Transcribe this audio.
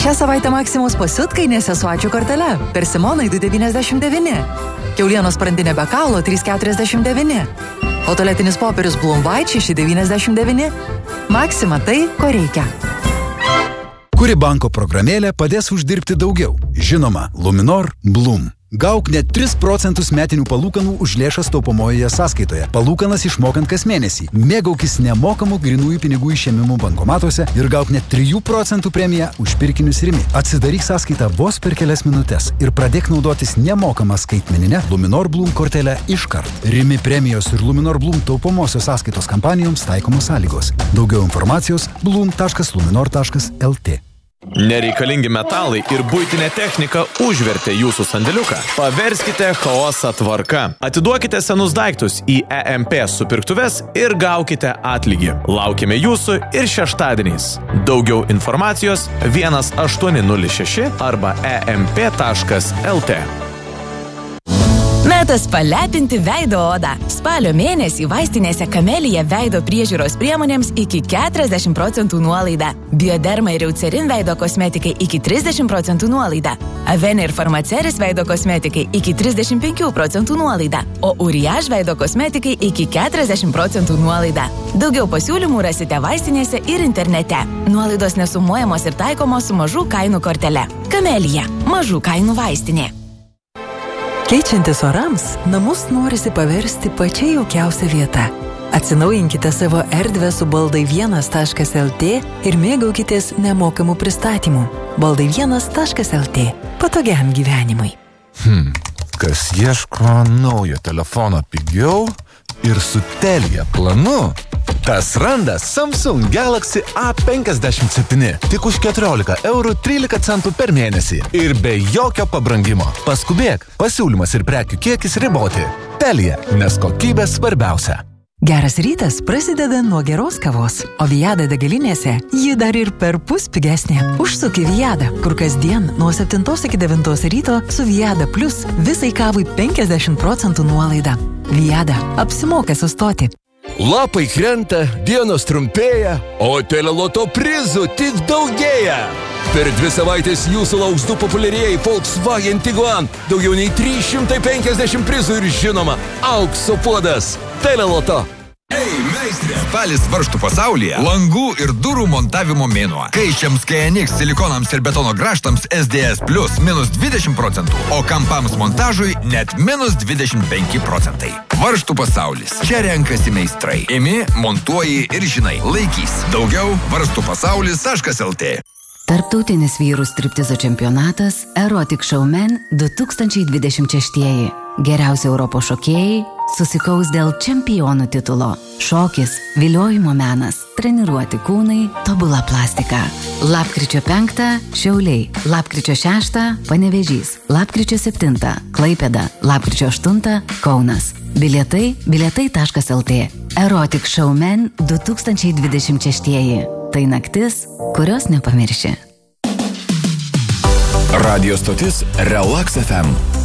Šią savaitę Maksimos pasiutkainėse su ačiū kortele. Persimonai 2,99. Kiaulienos sprandinė be kaulo 3,49. O tualetinis popierius Bloom White 6,99. Maxima tai, ko reikia. Kuri banko programėlė padės uždirbti daugiau? Žinoma, Luminor Bloom. Gauk net 3% metinių palūkanų už lėšas taupomojoje sąskaitoje. Palūkanas išmokant kas mėnesį. Mėgaukis nemokamų grynųjų pinigų išėmimų bankomatuose ir gauk net 3% premiją už pirkinius Rimi. Atsidaryk sąskaitą vos per kelias minutės ir pradėk naudotis nemokamą skaitmeninę Luminor Bloom kortelę iškart. Rimi premijos ir Luminor Bloom taupomosios sąskaitos kampanijoms taikomos sąlygos. Daugiau informacijos bloom.luminor.lt. Nereikalingi metalai ir buitinė technika užvertė jūsų sandėliuką. Paverskite chaosą tvarka. Atiduokite senus daiktus į EMP supirktuves ir gaukite atlygį. Laukime jūsų ir šeštadieniais. Daugiau informacijos 1806 arba emp.lt. Metas palepinti veido odą. Spalio mėnesį vaistinėse Kamelija veido priežiūros priemonėms iki 40% nuolaida. Bioderma ir Eucerin veido kosmetikai iki 30% nuolaida. Avene ir Farmaceris veido kosmetikai iki 35% nuolaida. O Uriage veido kosmetikai iki 40% nuolaida. Daugiau pasiūlymų rasite vaistinėse ir internete. Nuolaidos nesumuojamos ir taikomos su mažų kainų kortele. Kamelija. Mažų kainų vaistinė. Keičiantis orams, namus norisi paversti pačia jaukiausia vieta. Atsinaujinkite savo erdvę su baldai1.lt ir mėgaukitės nemokamų pristatymų. Baldai1.lt. Patogiam gyvenimui. Kas ieško naujo telefono pigiau ir su Telia planu, tas randa Samsung Galaxy A57 tik už 14,13 € per mėnesį ir be jokio pabrangimo. Paskubėk, pasiūlymas ir prekių kiekis riboti. Telia, nes kokybė svarbiausia. Geras rytas prasideda nuo geros kavos, o Viada degalinėse ji dar ir perpus pigesnė. Užsuk į Viadą, kur kasdien nuo 7 iki 9 ryto su Viada Plus visai kavai 50% nuolaida. Viada, apsimoka sustoti. Lapai krenta, dienos trumpėja, o Teleloto prizų tik daugėja. Per 2 savaitės jūsų lauks 2 populiarieji Volkswagen Tiguan, daugiau nei 350 prizų ir žinoma, aukso puodas. Teleloto. Ei, meistrė! Spalis varžtų pasaulyje. Langų ir durų montavimo mėnuo. Kaiščiams KNX silikonams ir betono grąžtams SDS Plus minus 20%, o kampams montažui net minus 25%. Varžtų pasaulis. Čia renkasi meistrai. Imi, montuoji ir žinai. Laikys. Daugiau varstupasaulis.lt. Tarptautinis vyrų striptizo čempionatas Erotic Showman 2026. Geriausi Europos šokėjai susikaus dėl čempionų titulo. Šokis, viliojimo menas, treniruoti kūnai, tobula plastika. Lapkričio 5 Šiauliai, lapkričio 6 Panevėžys, lapkričio 7 Klaipėda, lapkričio 8 Kaunas. Bilietai bilietai.lt. Erotic Showman 2026. Tai naktis, kurios nepamirši. Radio stotis Relax FM.